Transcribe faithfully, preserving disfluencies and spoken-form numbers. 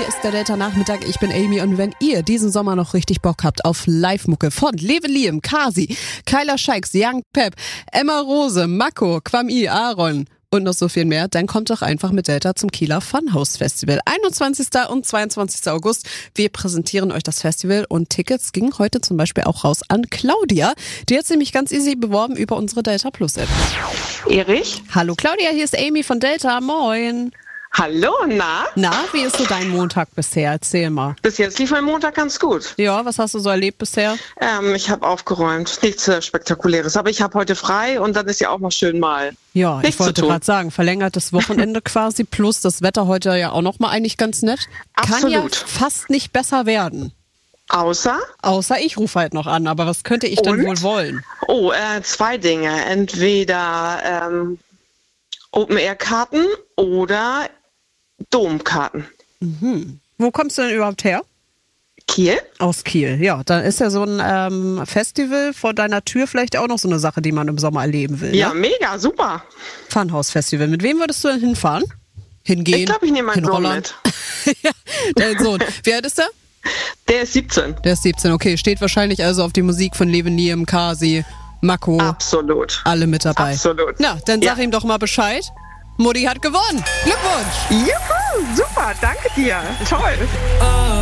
Hier ist der Delta-Nachmittag, ich bin Amy und wenn ihr diesen Sommer noch richtig Bock habt auf Live-Mucke von Leve Liam, Kasi, Kyla Scheiks, Young Pep, Emma Rose, Mako, Kwami, Aaron und noch so viel mehr, dann kommt doch einfach mit Delta zum Kieler Funhouse Festival. einundzwanzigsten und zweiundzwanzigsten August. Wir präsentieren euch das Festival und Tickets gingen heute zum Beispiel auch raus an Claudia. Die hat sich nämlich ganz easy beworben über unsere Delta Plus App. Erich? Hallo Claudia, hier ist Amy von Delta. Moin. Hallo, na? Na, wie ist so dein Montag bisher? Erzähl mal. Bis jetzt lief mein Montag ganz gut. Ja, was hast du so erlebt bisher? Ähm, ich habe aufgeräumt. Nichts sehr Spektakuläres. Aber ich habe heute frei und dann ist ja auch mal schön mal. Ja, nichts ich wollte gerade sagen, verlängertes Wochenende quasi plus das Wetter heute ja auch noch mal eigentlich ganz nett. Absolut. Kann ja fast nicht besser werden. Außer? Außer ich rufe halt noch an, aber was könnte ich denn Und? wohl wollen? Oh, äh, zwei Dinge. Entweder ähm, Open-Air-Karten oder Domkarten. Mhm. Wo kommst du denn überhaupt her? Kiel? Aus Kiel, ja. Dann ist ja so ein ähm, Festival vor deiner Tür vielleicht auch noch so eine Sache, die man im Sommer erleben will. Ja, ne? mega, super. Funhouse-Festival. Mit wem würdest du denn hinfahren? Hingehen? Ich glaube, ich nehme meinen Sohn Hinrollern? mit. Ja, dein Sohn. Wie alt ist der? Der ist siebzehn. Der ist siebzehn, okay. Steht wahrscheinlich also auf die Musik von Leve Liam, Kasi, Mako. Absolut. Alle mit dabei. Absolut. Na, dann sag Ja. ihm doch mal Bescheid. Mutti hat gewonnen. Glückwunsch. Juhu, super, danke dir. Toll.